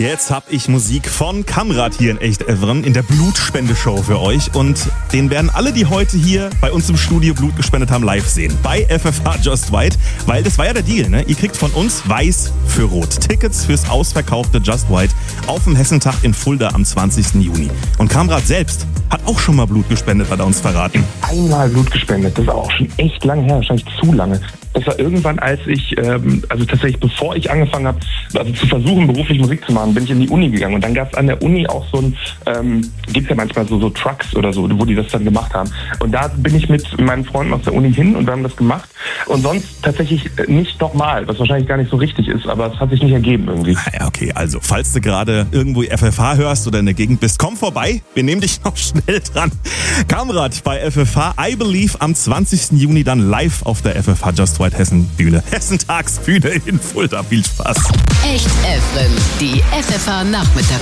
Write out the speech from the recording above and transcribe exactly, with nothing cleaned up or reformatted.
Jetzt habe ich Musik von Kamrat hier in Echt Evren in der Blutspendeshow für euch. Und den werden alle, die heute hier bei uns im Studio Blut gespendet haben, live sehen. Bei F F H Just White. Weil das war ja der Deal, ne? Ihr kriegt von uns weiß für rot. Tickets fürs ausverkaufte Just White auf dem Hessentag in Fulda am zwanzigsten Juni. Und Kamrat selbst hat auch schon mal Blut gespendet, hat er uns verraten. Einmal Blut gespendet, das ist auch schon echt lange her, wahrscheinlich zu lange. Das war irgendwann, als ich, ähm, also tatsächlich bevor ich angefangen habe, also zu versuchen, beruflich Musik zu machen, bin ich in die Uni gegangen. Und dann gab es an der Uni auch so ein, ähm, gibt es ja manchmal so, so Trucks oder so, wo die das dann gemacht haben. Und da bin ich mit meinen Freunden aus der Uni hin und wir haben das gemacht. Und sonst tatsächlich nicht nochmal, was wahrscheinlich gar nicht so richtig ist, aber es hat sich nicht ergeben irgendwie. Ja, okay, also falls du gerade irgendwo F F H hörst oder in der Gegend bist, komm vorbei, wir nehmen dich noch schnell dran. Kamrat bei F F H, I Believe am zwanzigsten Juni dann live auf der F F H Just White Hessen Bühne. Hessentagsbühne in Fulda. Viel Spaß. Echt Evren, die F F H Nachmittags